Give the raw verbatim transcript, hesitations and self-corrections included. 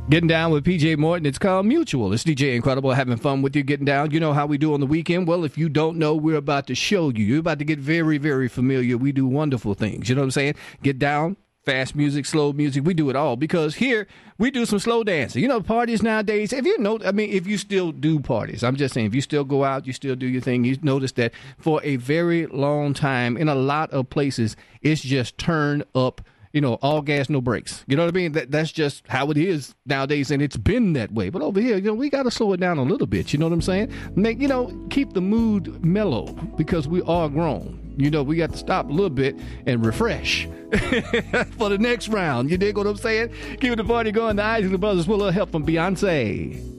Getting down with P J Morton. It's called Mutual. It's D J Incredible having fun with you getting down. You know how we do on the weekend? Well, if you don't know, we're about to show you. You're about to get very, very familiar. We do wonderful things. You know what I'm saying? Get down, fast music, slow music. We do it all because here we do some slow dancing. You know, parties nowadays, if you know, I mean, if you still do parties, I'm just saying, if you still go out, you still do your thing, you notice that for a very long time in a lot of places, it's just turn up. You know, all gas, no brakes. You know what I mean? That That's just how it is nowadays, and it's been that way. But over here, you know, we got to slow it down a little bit. You know what I'm saying? Make, you know, keep the mood mellow because we are grown. You know, we got to stop a little bit and refresh for the next round. You dig what I'm saying? Keep the party going. The Isley Brothers with a little help from Beyonce.